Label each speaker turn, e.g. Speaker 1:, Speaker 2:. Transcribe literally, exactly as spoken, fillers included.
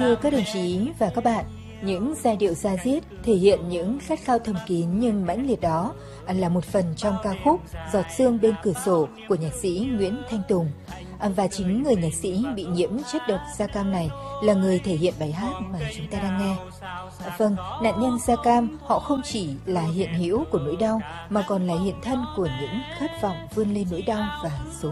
Speaker 1: Thưa các đồng chí và các bạn, những giai điệu da diết thể hiện những khát khao thầm kín nhưng mãnh liệt đó là một phần trong ca khúc Giọt sương bên cửa sổ của nhạc sĩ Nguyễn Thanh Tùng. Và chính người nhạc sĩ bị nhiễm chất độc da cam này là người thể hiện bài hát mà chúng ta đang nghe. Vâng, nạn nhân da cam họ không chỉ là hiện hữu của nỗi đau mà còn là hiện thân của những khát vọng vươn lên nỗi đau và số